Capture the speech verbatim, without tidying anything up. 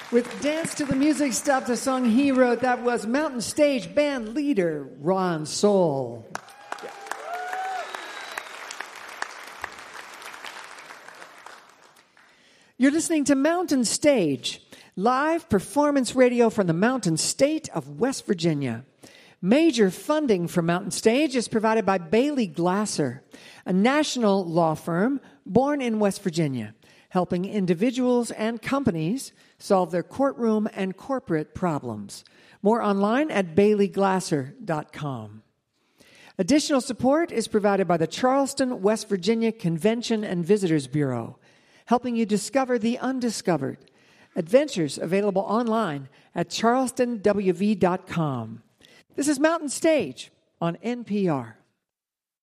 With Dance to the Music Stuff, the song he wrote, that was Mountain Stage band leader Ron Soul. You're listening to Mountain Stage, live performance radio from the Mountain State of West Virginia. Major funding for Mountain Stage is provided by Bailey Glasser, a national law firm born in West Virginia, helping individuals and companies solve their courtroom and corporate problems. More online at bailey glasser dot com. Additional support is provided by the Charleston, West Virginia Convention and Visitors Bureau, helping you discover the undiscovered. Adventures available online at charleston w v dot com. This is Mountain Stage on N P R.